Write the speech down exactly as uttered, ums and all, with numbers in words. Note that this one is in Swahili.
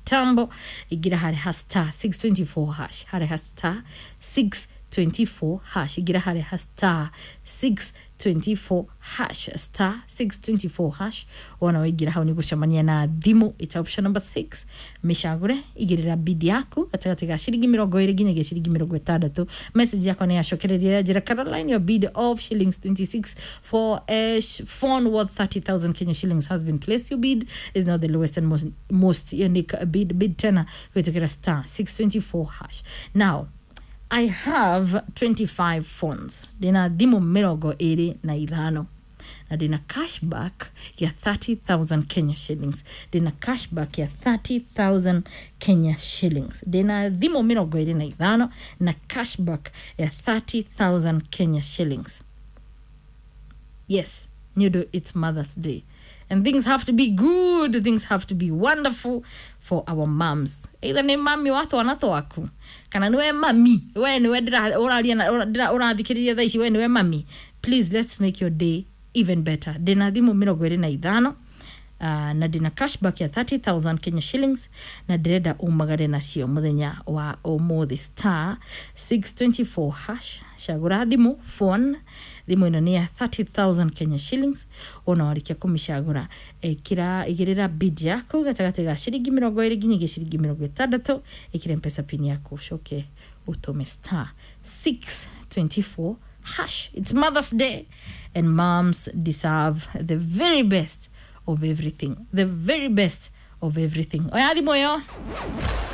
kitambo igira hari ha star six twenty-four hash hari ha star six twenty-four hash igira hari ha star six twenty-four hash star six twenty-four hash ona wigira hawo ni gucamania na thimu ita option number six mishagure igirira bid yaku gatagati ga shilingi mirongo iri ginya shilingi mirongo itandatu message yako ni yashokereria jira Caroline your bid of shillings twenty-six for a phone worth thirty thousand Kenya shillings has been placed. Your bid is now the lowest and most most unique bid bid tena kuitokera star six twenty-four hash. Now I have twenty-five phones. Dina dimo mirogo iri na irano. Na dina cashback ya thirty thousand Kenya shillings. Dina cashback ya thirty thousand Kenya shillings. Dina dimo mirogo iri na irano. Na cashback ya thirty thousand Kenya shillings. Yes, Nudo, it's Mother's Day. And things have to be good. Things have to be wonderful for our moms. Either ni mami watu wanato waku. Kana niwe mami. We niwe dira urathikiriria thaici we niwe mami. Please, let's make your day even better. Dina thimu mirongo iri na ithano. Uh, na dina cashback ya thirty thousand Kenya shillings. Na direda umagare na cio muthenya wa umuthi star six twenty-four hash. Shagura thimu phone. Thimu ino ni ya thirty thousand Kenya shillings. Ona warikia kumishagura ekira igirira bid yako gatagati ga shilingi mirongo iri ginya shilingi mirongo itandatu ikire mpesa pin yako shoke utome star six twenty-four hash. It's Mother's Day and moms deserve the very best of everything. The very best of everything. Oya di moyo.